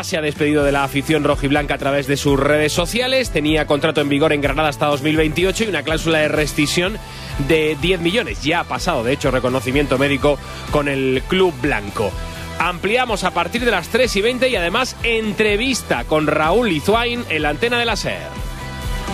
ya se ha despedido de la afición rojiblanca a través de sus redes sociales. Tenía contrato en vigor en Granada hasta 2028 y una cláusula de rescisión de 10 millones. Ya ha pasado, de hecho, reconocimiento médico con el club blanco. Ampliamos a partir de las 3:20 y además entrevista con Raúl Lizuain en la antena de la SER.